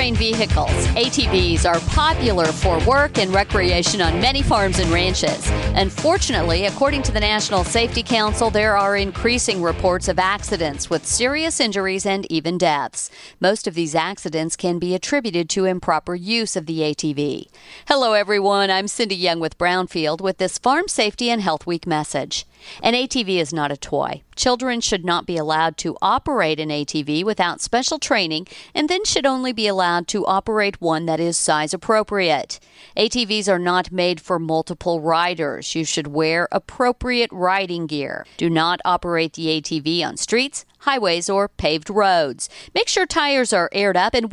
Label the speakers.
Speaker 1: all-terrain vehicles, ATVs, are popular for work and recreation on many farms and ranches. Unfortunately, according to the National Safety Council, there are increasing reports of accidents with serious injuries and even deaths. Most of these accidents can be attributed to improper use of the ATV. Hello, everyone. I'm Cindy Young with Brownfield with this Farm Safety and Health Week message. An ATV is not a toy. Children should not be allowed to operate an ATV without special training and then should only be allowed to operate one that is size appropriate. ATVs are not made for multiple riders. You should wear appropriate riding gear. Do not operate the ATV on streets, highways, or paved roads. Make sure tires are aired up and